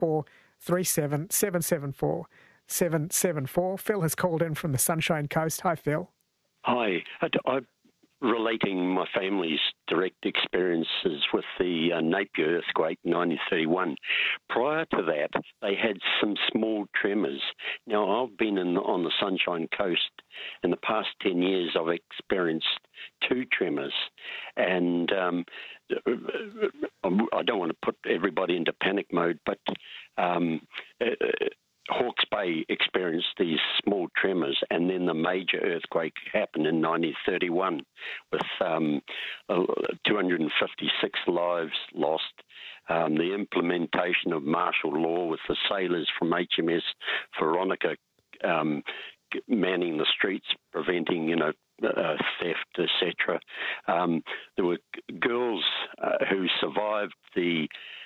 0437 774 774. Phil has called in from the Sunshine Coast. Hi, Phil. Hi. I'm relating my family's direct experiences with the Napier earthquake in 1931. Prior to that, they had some small tremors. Now, I've been on the Sunshine Coast. In the past 10 years, I've experienced 2 tremors. And I don't want to put everybody into panic mode, but Hawke's Bay experienced these small tremors, and then the major earthquake happened in 1931 with 256 lives lost. The implementation of martial law with the sailors from HMS Veronica manning the streets, preventing, theft, etc. There were girls who survived the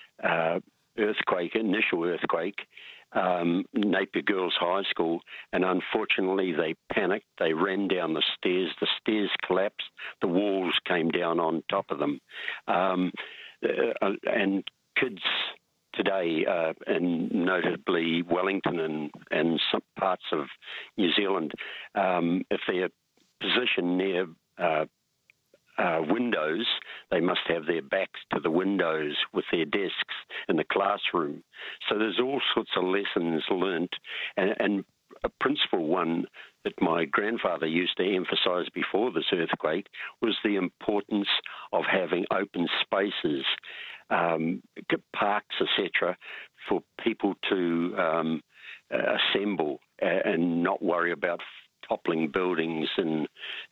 initial earthquake, Napier Girls High School, and unfortunately they panicked. They ran down the stairs collapsed, the walls came down on top of them. And kids today, and notably Wellington and some parts of New Zealand, if they're positioned near windows, they must have their backs to the windows with their desks in the classroom. So there's all sorts of lessons learnt, and a principal one that my grandfather used to emphasise before this earthquake was the importance of having open spaces, parks, etc., for people to assemble and not worry about toppling buildings and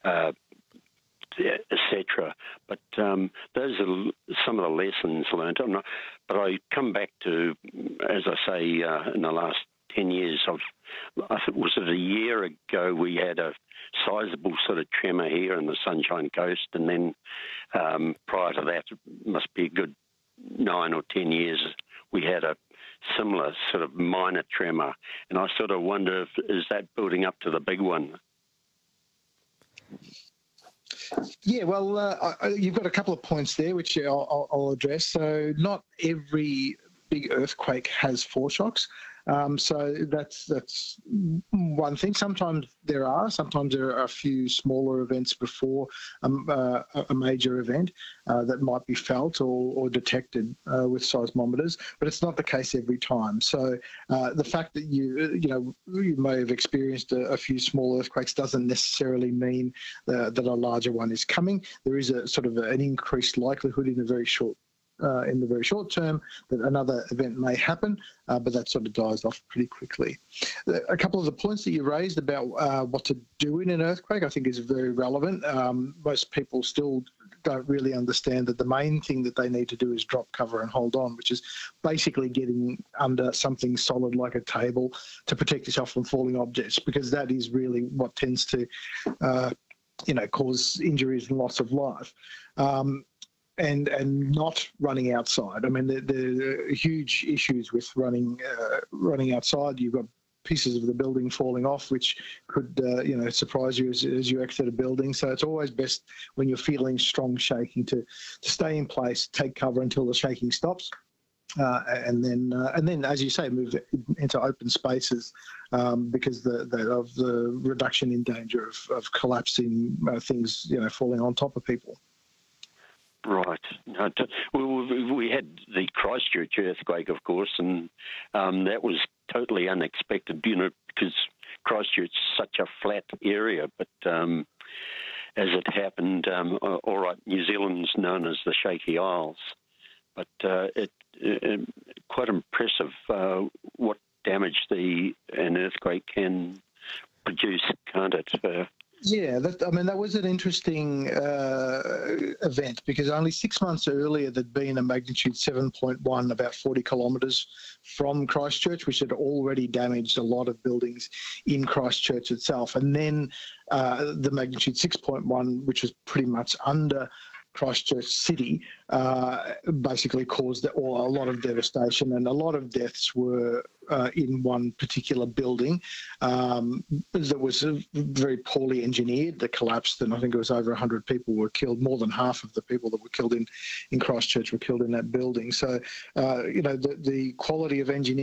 etc. But those are some of the lessons learned. But I come back to, as I say, in the last 10 years, I think, was it a year ago, we had a sizable sort of tremor here in the Sunshine Coast, and then prior to that, it must be a good 9 or 10 years, we had a similar sort of minor tremor. And I sort of wonder, is that building up to the big one? Yeah, well, you've got a couple of points there, which I'll address. So not every big earthquake has foreshocks. So that's one thing. Sometimes there are a few smaller events before a major event that might be felt or detected with seismometers, but it's not the case every time. So the fact that you may have experienced a few small earthquakes doesn't necessarily mean that a larger one is coming. There is a sort of an increased likelihood in the very short term that another event may happen, but that sort of dies off pretty quickly. A couple of the points that you raised about what to do in an earthquake, I think, is very relevant. Most people still don't really understand that the main thing that they need to do is drop cover and hold on, which is basically getting under something solid like a table to protect yourself from falling objects, because that is really what tends to cause injuries and loss of life. And not running outside. I mean, there are huge issues with running outside. You've got pieces of the building falling off, which could surprise you as you exit a building. So it's always best when you're feeling strong shaking to stay in place, take cover until the shaking stops, and then, as you say, move into open spaces because of the reduction in danger of collapsing things, falling on top of people. Right. We had the Christchurch earthquake, of course, and that was totally unexpected, because Christchurch is such a flat area. But as it happened, all right, New Zealand's known as the Shaky Isles, but it quite impressive what damage an earthquake can produce, can't it? Yeah, that was an interesting event, because only 6 months earlier there'd been a magnitude 7.1 about 40 kilometres from Christchurch, which had already damaged a lot of buildings in Christchurch itself. And then the magnitude 6.1, which was pretty much under Christchurch City, basically caused a lot of devastation, and a lot of deaths were in one particular building that was very poorly engineered, that collapsed, and I think it was over 100 people were killed. More than half of the people that were killed in Christchurch were killed in that building. So, the quality of engineering